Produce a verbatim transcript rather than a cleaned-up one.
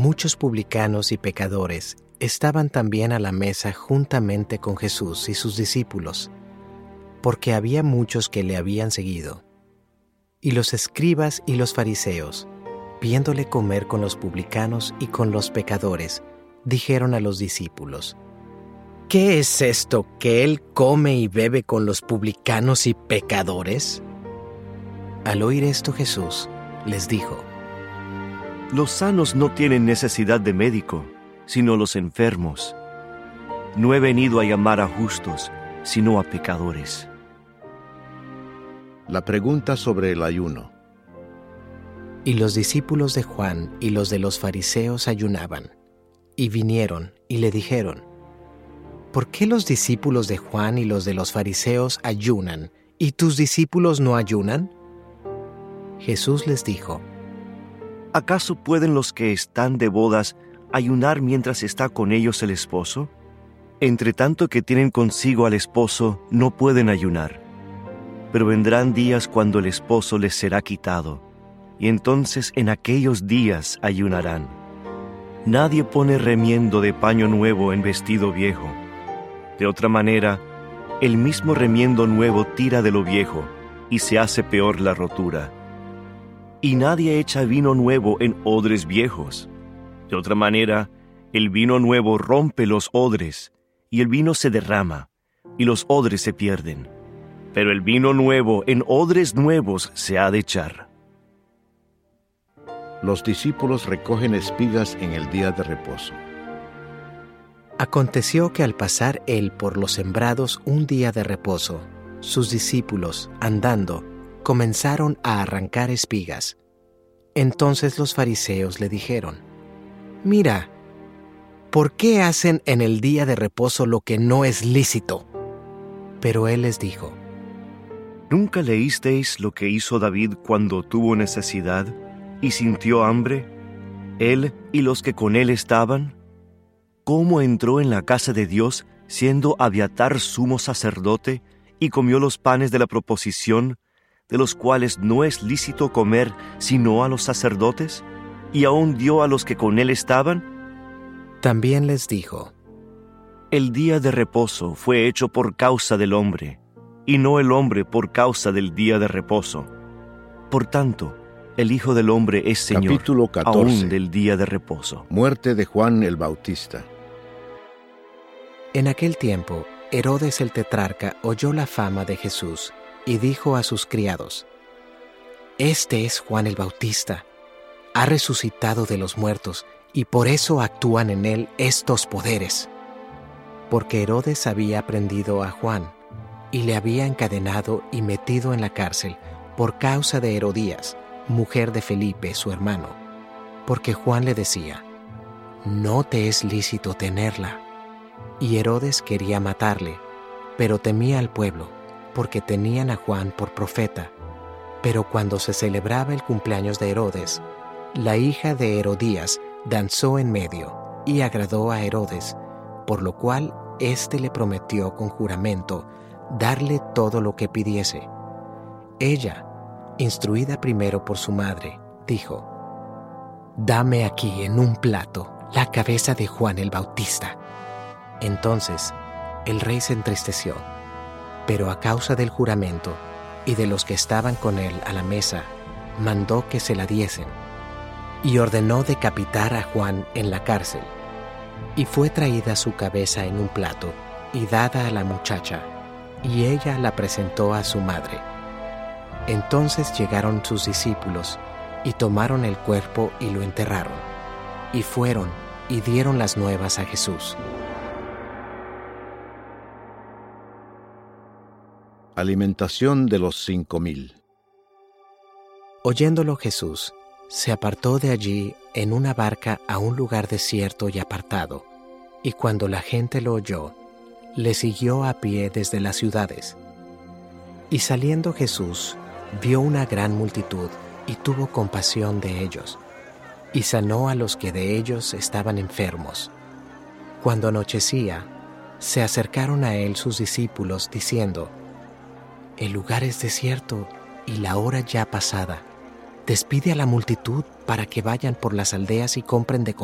muchos publicanos y pecadores estaban también a la mesa juntamente con Jesús y sus discípulos, porque había muchos que le habían seguido. Y los escribas y los fariseos, viéndole comer con los publicanos y con los pecadores, dijeron a los discípulos: ¿Qué es esto que él come y bebe con los publicanos y pecadores? Al oír esto Jesús les dijo: Los sanos no tienen necesidad de médico, sino los enfermos. No he venido a llamar a justos, sino a pecadores. La pregunta sobre el ayuno. Y los discípulos de Juan y los de los fariseos ayunaban, y vinieron y le dijeron: ¿Por qué los discípulos de Juan y los de los fariseos ayunan, y tus discípulos no ayunan? Jesús les dijo: ¿Acaso pueden los que están de bodas ayunar mientras está con ellos el esposo? Entre tanto que tienen consigo al esposo, no pueden ayunar. Pero vendrán días cuando el esposo les será quitado, y entonces en aquellos días ayunarán. Nadie pone remiendo de paño nuevo en vestido viejo. De otra manera, el mismo remiendo nuevo tira de lo viejo, y se hace peor la rotura. Y nadie echa vino nuevo en odres viejos. De otra manera, el vino nuevo rompe los odres, y el vino se derrama, y los odres se pierden. Pero el vino nuevo en odres nuevos se ha de echar. Los discípulos recogen espigas en el día de reposo. Aconteció que al pasar él por los sembrados un día de reposo, sus discípulos, andando, comenzaron a arrancar espigas. Entonces los fariseos le dijeron: Mira, ¿por qué hacen en el día de reposo lo que no es lícito? Pero él les dijo: ¿Nunca leísteis lo que hizo David cuando tuvo necesidad y sintió hambre, él y los que con él estaban? ¿Cómo entró en la casa de Dios siendo Abiatar sumo sacerdote y comió los panes de la proposición, de los cuales no es lícito comer sino a los sacerdotes, y aún dio a los que con él estaban? También les dijo: El día de reposo fue hecho por causa del hombre, y no el hombre por causa del día de reposo. Por tanto, el Hijo del Hombre es Señor, Capítulo catorce. Aún del día de reposo. Muerte de Juan el Bautista. En aquel tiempo, Herodes el tetrarca oyó la fama de Jesús y dijo a sus criados: Este es Juan el Bautista. Ha resucitado de los muertos, y por eso actúan en él estos poderes. Porque Herodes había prendido a Juan, y le había encadenado y metido en la cárcel por causa de Herodías, mujer de Felipe, su hermano, porque Juan le decía: No te es lícito tenerla. Y Herodes quería matarle, pero temía al pueblo, porque tenían a Juan por profeta. Pero cuando se celebraba el cumpleaños de Herodes, la hija de Herodías danzó en medio y agradó a Herodes, por lo cual éste le prometió con juramento darle todo lo que pidiese. Ella, instruida primero por su madre, dijo: Dame aquí en un plato la cabeza de Juan el Bautista. Entonces el rey se entristeció, pero a causa del juramento y de los que estaban con él a la mesa, mandó que se la diesen, y ordenó decapitar a Juan en la cárcel. Y fue traída su cabeza en un plato y dada a la muchacha, y ella la presentó a su madre. Entonces llegaron sus discípulos y tomaron el cuerpo y lo enterraron, y fueron y dieron las nuevas a Jesús. Alimentación de los cinco mil. Oyéndolo Jesús, se apartó de allí en una barca a un lugar desierto y apartado, y cuando la gente lo oyó, le siguió a pie desde las ciudades. Y saliendo Jesús, vio una gran multitud y tuvo compasión de ellos, y sanó a los que de ellos estaban enfermos. Cuando anochecía, se acercaron a él sus discípulos, diciendo: El lugar es desierto y la hora ya pasada. Despide a la multitud para que vayan por las aldeas y compren de comer.